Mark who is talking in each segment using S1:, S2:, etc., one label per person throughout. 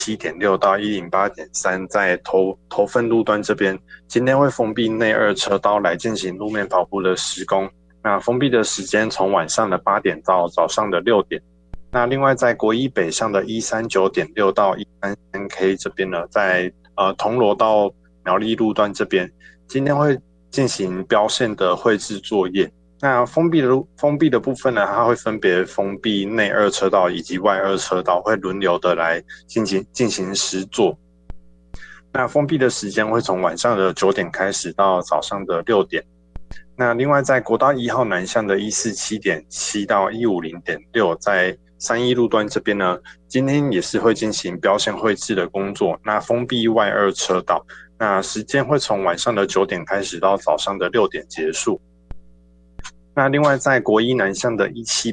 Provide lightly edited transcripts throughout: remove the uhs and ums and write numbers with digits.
S1: 107.6到108.3，在头份路段这边，今天会封闭内2车道来进行路面跑步的施工。那封闭的时间从晚上的8点到早上的6点。那另外在国一北向的139.6到133K 这边呢，在铜锣到苗栗路段这边，今天会进行标线的绘制作业。那封闭的部分呢，它会分别封闭内2车道以及外2车道，会轮流的来进行施作。那封闭的时间会从晚上的9点开始到早上的6点。那另外在国道1号南向的147.7到150.6，在31路段这边呢，今天也是会进行标线绘制的工作。那封闭外2车道，那时间会从晚上的9点开始到早上的6点结束。那另外在国一南向的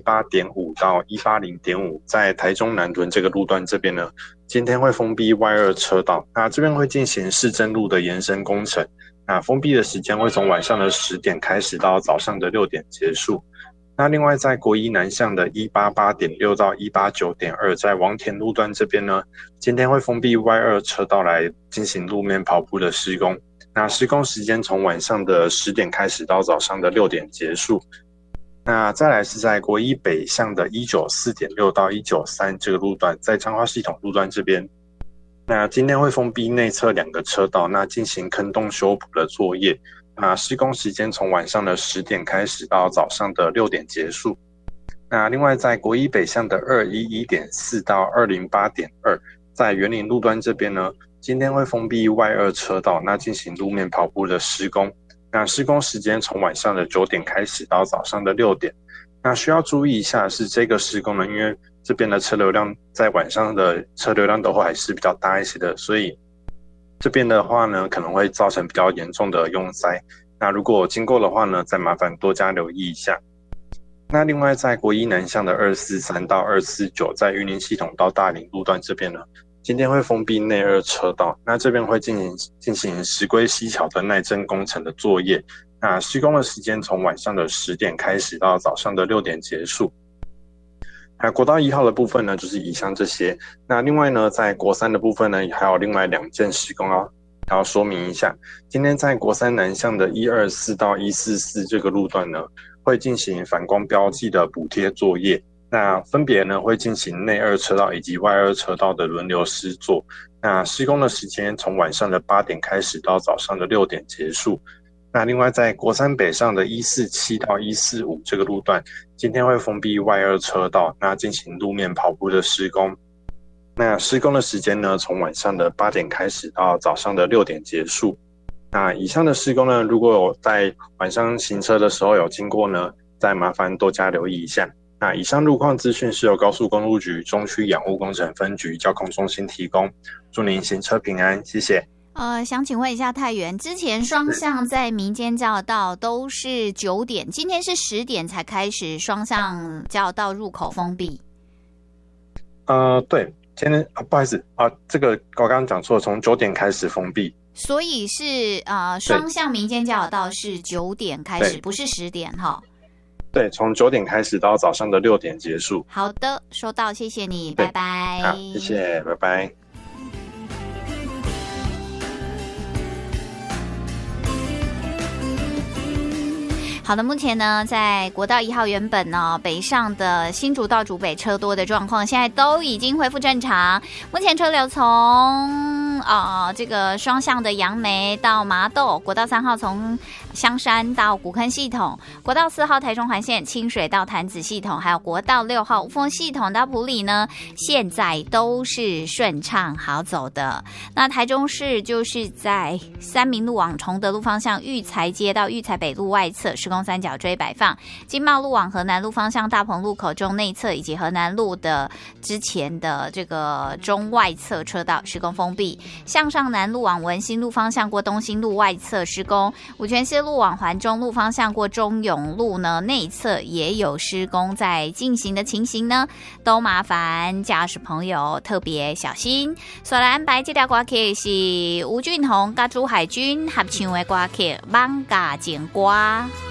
S1: 178.5到180.5，在台中南屯这个路段这边呢，今天会封闭外2车道，那这边会进行市政路的延伸工程。那封闭的时间会从晚上的10点开始到早上的6点结束。那另外在国一南向的188.6到189.2，在王田路段这边呢，今天会封闭外2车道来进行路面跑步的施工。那施工时间从晚上的10点开始到早上的6点结束。那再来是在国一北向的194.6到193这个路段，在彰化系统路段这边，那今天会封闭内侧2个车道，那进行坑洞修补的作业。那施工时间从晚上的10点开始到早上的6点结束。那另外在国一北向的211.4到208.2，在园林路段这边呢，今天会封闭外2车道，那进行路面跑步的施工。那施工时间从晚上的9点开始到早上的6点。那需要注意一下是这个施工呢，因为这边的车流量在晚上的车流量都还是比较大一些的，所以这边的话呢，可能会造成比较严重的拥塞。那如果经过的话呢，再麻烦多加留意一下。那另外在国一南向的243到249，在云林系统到大林路段这边呢，今天会封闭内2车道，那这边会进行石龟溪桥的耐震工程的作业。那施工的时间从晚上的10点开始到早上的6点结束。那国道1号的部分呢，就是以上这些。那另外呢，在国3的部分呢，还有另外2件施工要说明一下。今天在国3南向的124到144这个路段呢，会进行反光标记的补贴作业。那分别呢会进行内2车道以及外2车道的轮流施作。那施工的时间从晚上的8点开始到早上的6点结束。那另外在国3北上的147到145这个路段，今天会封闭外2车道，那进行路面跑步的施工。那施工的时间呢，从晚上的8点开始到早上的6点结束。那以上的施工呢，如果有在晚上行车的时候有经过呢，再麻烦多加留意一下。那以上路况资讯是由高速公路局中区养护工程分局交控中心提供，祝您行车平安，谢谢。
S2: 想请问一下太原，之前双向在民间交流道都是9点，今天是10点才开始双向交流道入口封闭。
S1: 对，今天不好意思这个我刚刚讲错了，从9点开始封闭。
S2: 所以是双向民间交流道是9点开始，不是10点哈。
S1: 对，从9点开始到早上的6点结束。
S2: 好的，收到，谢谢你，拜拜。
S1: 好，谢谢，拜拜。
S2: 好的，目前呢，在国道1号原本呢北上的新竹到竹北车多的状况，现在都已经恢复正常。目前车流从这个双向的杨梅到麻豆，国道3号从香山到古坑系统，国道4号台中环线清水到潭子系统，还有国道6号雾峰系统到埔里呢，现在都是顺畅好走的。那台中市就是在三民路往崇德路方向育才街到育才北路外侧施工三角锥摆放，经贸路往河南路方向大鹏路口中内侧以及河南路的之前的这个中外侧车道施工封闭，向上南路往文心路方向过东兴路外侧施工，五权西路往环中路方向过中永路呢内侧也有施工在进行的情形呢，都麻烦驾驶朋友特别小心。所来安排这条歌曲是吴俊宏跟朱海军合唱的歌曲《艋舺情歌》。